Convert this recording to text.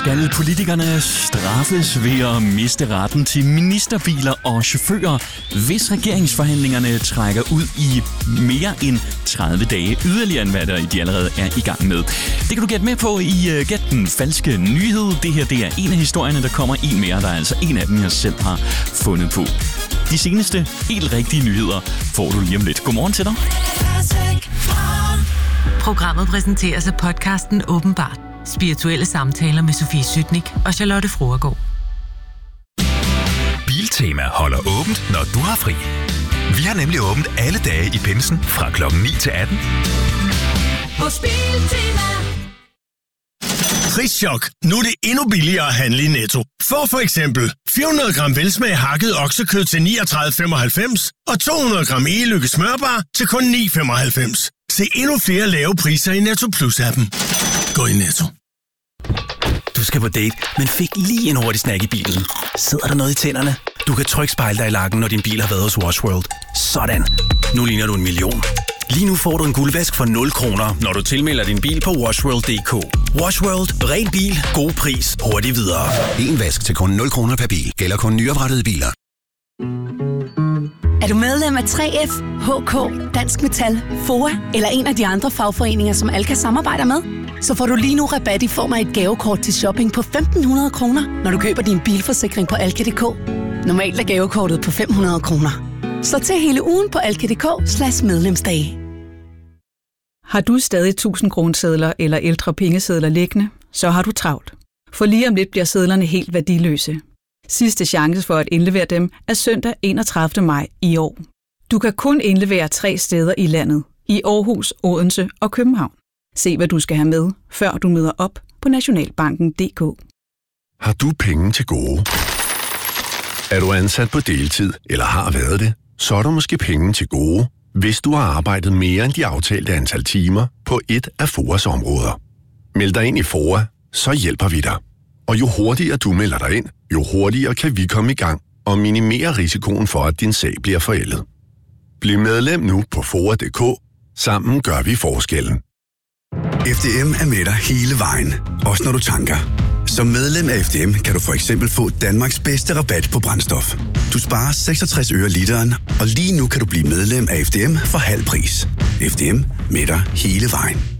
Skal politikerne straffes ved at miste retten til ministerbiler og chauffører, hvis regeringsforhandlingerne trækker ud i mere end 30 dage, yderligere end hvad de allerede er i gang med? Det kan du gætte med på i Gæt den falske nyhed. Det her, det er en af historierne, der kommer en mere. Der er altså en af dem, jeg selv har fundet på. De seneste helt rigtige nyheder får du lige om lidt. Godmorgen til dig. Programmet præsenteres af podcasten Åbenbart. Spirituelle samtaler med Sofie Sytnik og Charlotte Fruergaard. Biltema holder åbent, når du har fri. Vi har nemlig åbent alle dage i pinsen fra klokken 9 til 18. Hos Biltema. Prischok. Nu er det endnu billigere at handle i Netto. Få for eksempel 400 gram velsmag hakket oksekød til 39,95 og 200 gram e-lykke smørbar til kun 9,95. Se endnu flere lave priser i Netto Plus-appen. Gå i Netto. Du skal på date, men fik lige en hurtig snack i bilen. Sidder der noget i tænderne? Du kan trykspejle dig i lakken, når din bil har været hos Wash World. Sådan. Nu ligner du en million. Lige nu får du en guldvask for 0 kroner, når du tilmelder din bil på washworld.dk. Wash World. Ren bil. God pris. Hurtigt videre. En vask til kun 0 kroner per bil. Gælder kun nyoprettede biler. Er du medlem af 3F, HK, Dansk Metal, FOA eller en af de andre fagforeninger, som Alka samarbejder med? Så får du lige nu rabat i form af et gavekort til shopping på 1.500 kroner, når du køber din bilforsikring på Alka.dk. Normalt er gavekortet på 500 kroner. Så til hele ugen på Alka.dk/medlemsdage. Har du stadig 1000 kronesedler eller ældre pengesedler liggende, så har du travlt. For lige om lidt bliver sedlerne helt værdiløse. Sidste chance for at indlevere dem er søndag 31. maj i år. Du kan kun indlevere 3 steder i landet. I Aarhus, Odense og København. Se, hvad du skal have med, før du møder op på Nationalbanken.dk. Har du penge til gode? Er du ansat på deltid eller har været det, så er der måske penge til gode, hvis du har arbejdet mere end de aftalte antal timer på et af FOAs områder. Meld dig ind i FOA, så hjælper vi dig. Og jo hurtigere du melder dig ind, jo hurtigere kan vi komme i gang og minimere risikoen for, at din sag bliver forældet. Bliv medlem nu på FOA.dk. Sammen gør vi forskellen. FDM er med dig hele vejen, også når du tanker. Som medlem af FDM kan du for eksempel få Danmarks bedste rabat på brændstof. Du sparer 66 øre literen, og lige nu kan du blive medlem af FDM for halv pris. FDM med dig hele vejen.